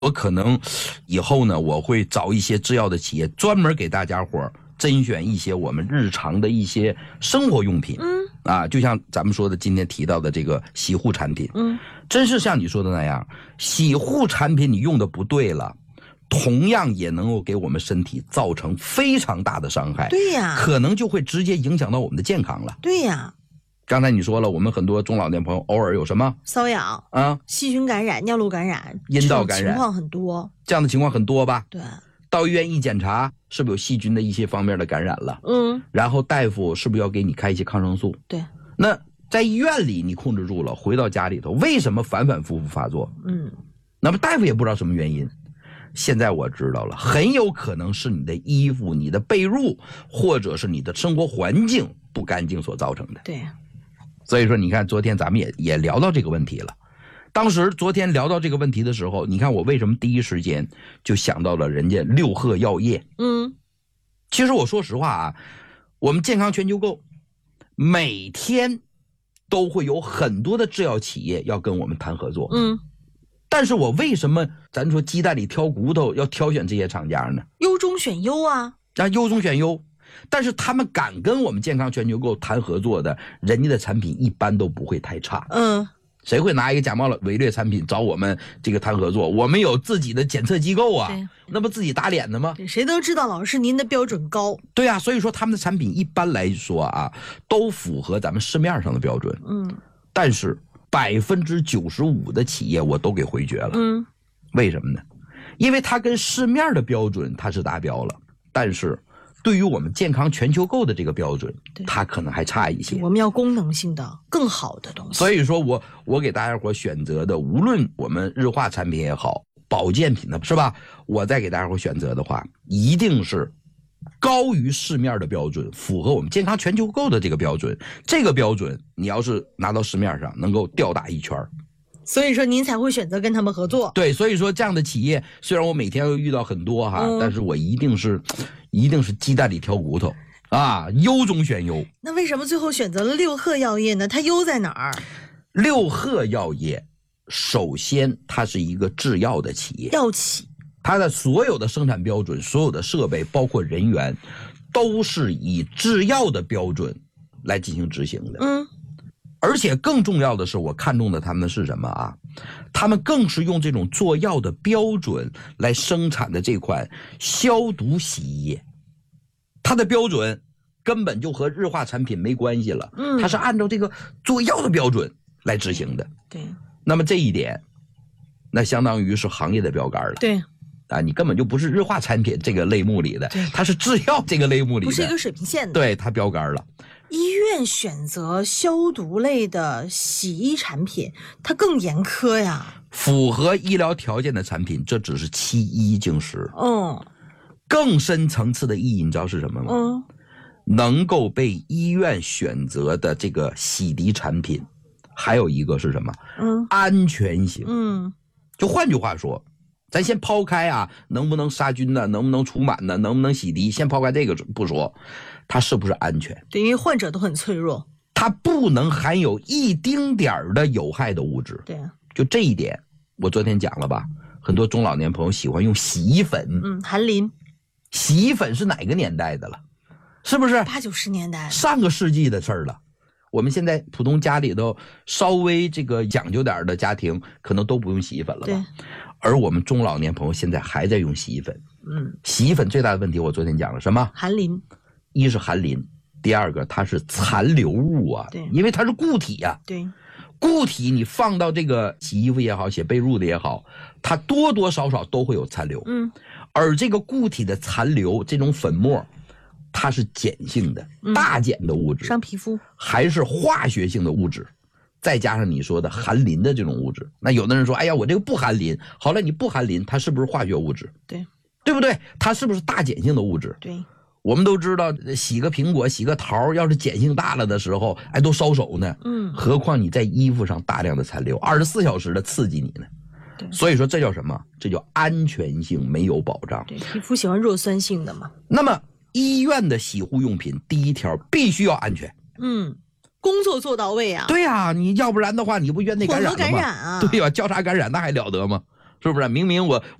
我可能以后呢，我会找一些制药的企业，专门给大家伙甄选一些我们日常的一些生活用品。就像咱们说的今天提到的这个洗护产品，真是像你说的那样，洗护产品你用的不对了，同样也能够给我们身体造成非常大的伤害。 对呀， 可能就会直接影响到我们的健康了。 对呀。 刚才你说了，我们很多中老年朋友偶尔有什么瘙痒细菌感染、尿路感染、 阴道感染， 情况很多。 这样的情况很多吧？ 对。 到医院一检查，是不是有细菌的一些方面的感染了？然后大夫是不是要给你开一些抗生素？ 对。 那在医院里你控制住了，回到家里头，为什么反反复复发作？那么大夫也不知道什么原因。现在我知道了，很有可能是你的衣服、你的被褥，或者是你的生活环境不干净所造成的。 对。 所以说你看昨天咱们也聊到这个问题了。当时昨天聊到这个问题的时候，你看我为什么第一时间就想到了人家六贺药业。其实我说实话啊，我们健康全球购每天都会有很多的制药企业要跟我们谈合作。但是我为什么咱说鸡蛋里挑骨头要挑选这些厂家呢？ 优中选优啊， 优中选优。但是他们敢跟我们健康全球购谈合作的，人家的产品一般都不会太差。谁会拿一个假冒伪劣产品找我们这个谈合作？我们有自己的检测机构啊，那不自己打脸的吗？ 谁都知道老师您的标准高。 对啊，所以说他们的产品一般来说啊，都符合咱们市面上的标准。但是95%的企业我都给回绝了。为什么呢？因为它跟市面的标准它是达标了，但是对于我们健康全球购的这个标准，它可能还差一些。 我们要功能性的更好的东西。 所以说我给大家伙选择的，无论我们日化产品也好，保健品的是吧，我再给大家伙选择的话，一定是高于市面的标准，符合我们健康全球购的这个标准。这个标准你要是拿到市面上，能够吊打一圈。 所以说您才会选择跟他们合作。 对，所以说这样的企业，虽然我每天会遇到很多但是我一定是鸡蛋里挑骨头啊，优中选优。 那为什么最后选择了六贺药业呢？它优在哪儿？ 六贺药业首先它是一个制药的企业， 药企， 它的所有的生产标准、所有的设备包括人员都是以制药的标准来进行执行的。而且更重要的是，我看中的他们是什么啊？他们更是用这种做药的标准来生产的这款消毒洗衣液，它的标准根本就和日化产品没关系了。它是按照这个做药的标准来执行的。 对。 那么这一点，那相当于是行业的标杆了。 对。 你根本就不是日化产品这个类目里的，它是制药这个类目里的， 不是一个水平线的。 对，它标杆了。 医院选择消毒类的洗衣产品，它更严苛呀。 符合医疗条件的产品，这只是其一竟十。更深层次的意义，你知道是什么吗？能够被医院选择的这个洗涤产品，还有一个是什么？安全性。就换句话说，咱先抛开能不能杀菌呢？能不能除螨呢？能不能洗涤？先抛开这个不说，它是不是安全？ 对，因为患者都很脆弱， 它不能含有一丁点儿的有害的物质。 对， 就这一点，我昨天讲了吧？很多中老年朋友喜欢用洗衣粉。 含磷。 洗衣粉是哪个年代的了？是不是 80、90年代？ 上个世纪的事儿了。我们现在普通家里头稍微这个讲究点的家庭，可能都不用洗衣粉了吧？而我们中老年朋友现在还在用洗衣粉。洗衣粉最大的问题，我昨天讲了什么？ 含磷。 一是含磷，第二个它是残留物啊。 对， 因为它是固体呀。 对， 固体你放到这个洗衣服也好，洗被褥的也好，它多多少少都会有残留。而这个固体的残留，这种粉末，它是碱性的，大碱的物质， 伤皮肤，还是化学性的物质，再加上你说的含磷的这种物质。那有的人说，哎呀，我这个不含磷。好了，你不含磷，它是不是化学物质？ 对， 对不对？它是不是大碱性的物质？ 对。 我们都知道，洗个苹果、洗个桃，要是碱性大了的时候，都烧手呢。何况你在衣服上大量的残留，24小时的刺激你呢。所以说这叫什么？这叫安全性没有保障。 对，皮肤喜欢弱酸性的嘛。 那么医院的洗护用品，第一条必须要安全。 工作做到位啊。 对啊，你要不然的话，你不院内感染了吗？ 混合感染啊。 对吧？交叉感染那还了得吗？ 是不是？明明我